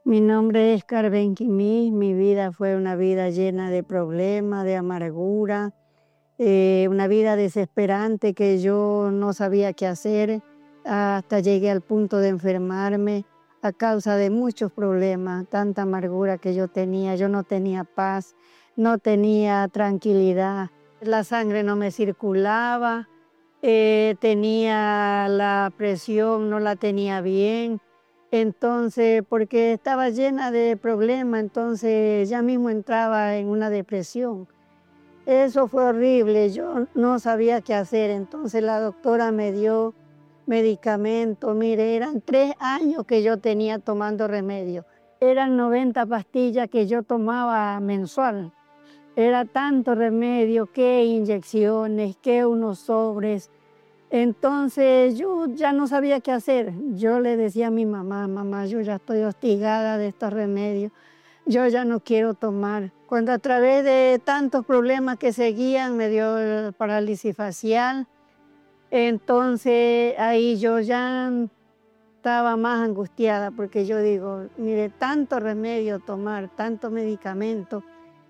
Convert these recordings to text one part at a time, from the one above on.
Mi nombre es Carmen Quimí, mi vida fue una vida llena de problemas, de amargura, una vida desesperante que yo no sabía qué hacer, hasta llegué al punto de enfermarme a causa de muchos problemas, tanta amargura que yo no tenía paz, no tenía tranquilidad, la sangre no me circulaba, tenía la presión, no la tenía bien. Entonces, porque estaba llena de problemas, entonces ya mismo entraba en una depresión. Eso fue horrible, yo no sabía qué hacer, entonces la doctora me dio medicamento. Mire, eran 3 años que yo tenía tomando remedio, eran 90 pastillas que yo tomaba mensual. Era tanto remedio, que inyecciones, que unos sobres. Entonces yo ya no sabía qué hacer. Yo le decía a mi mamá: mamá, yo ya estoy hostigada de estos remedios, yo ya no quiero tomar. Cuando a través de tantos problemas que seguían me dio parálisis facial, entonces ahí yo ya estaba más angustiada porque yo digo, mire, tanto remedio tomar, tanto medicamento.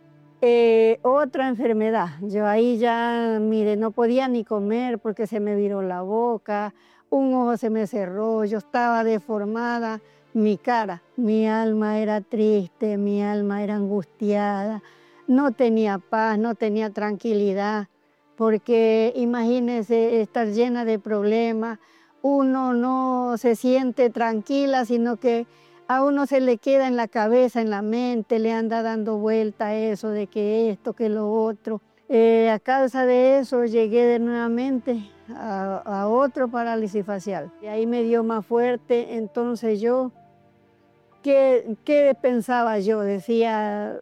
Otra enfermedad, yo ahí ya, mire, no podía ni comer porque se me viró la boca, un ojo se me cerró, yo estaba deformada, mi cara, mi alma era triste, mi alma era angustiada, no tenía paz, no tenía tranquilidad, porque imagínense estar llena de problemas, uno no se siente tranquila, sino que a uno se le queda en la cabeza, en la mente, le anda dando vuelta eso de que esto, que lo otro. A causa de eso llegué nuevamente a otro parálisis facial. Y ahí me dio más fuerte, entonces yo, ¿qué pensaba yo? Decía,